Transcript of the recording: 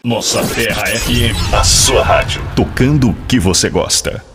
Nossa Terra FM. A sua rádio. Tocando o que você gosta.